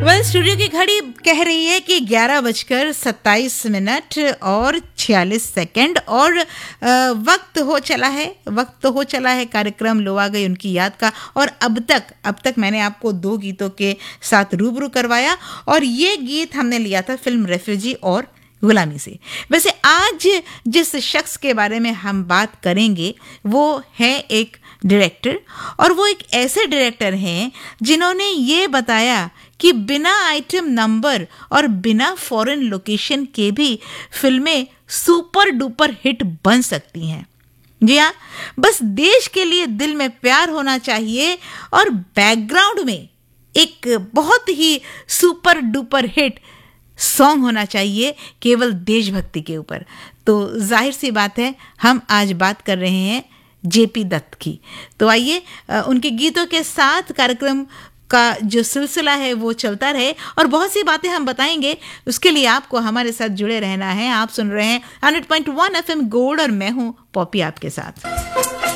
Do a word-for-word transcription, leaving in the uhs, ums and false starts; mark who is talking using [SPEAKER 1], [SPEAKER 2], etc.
[SPEAKER 1] Well studio की घड़ी कह रही है कि ग्यारह बजकर सत्ताईस मिनट और छियालीस सेकंड और वक्त हो चला है वक्त तो हो चला है कार्यक्रम लो आ गई उनकी याद का। और अब तक अब तक मैंने आपको दो गीतों के साथ रूबरू करवाया और ये गीत हमने लिया था फिल्म रेफ्यूजी और गुलामी से। वैसे आज जिस शख्स के बारे में हम बात करेंगे वो है एक डायरेक्टर, और वो एक ऐसे डायरेक्टर हैं जिन्होंने ये बताया कि बिना आइटम नंबर और बिना फॉरेन लोकेशन के भी फिल्में सुपर डुपर हिट बन सकती हैं। जी हाँ, बस देश के लिए दिल में प्यार होना चाहिए और बैकग्राउंड में एक बहुत ही सुपर डुपर हिट सॉन्ग होना चाहिए केवल देशभक्ति के ऊपर। तो जाहिर सी बात है हम आज बात कर रहे हैं जेपी दत्त की। तो आइए उनके गीतों के साथ कार्यक्रम का जो सिलसिला है वो चलता रहे और बहुत सी बातें हम बताएंगे। उसके लिए आपको हमारे साथ जुड़े रहना है। आप सुन रहे हैं hundred point one FM gold और मैं हूं पॉपी आपके साथ।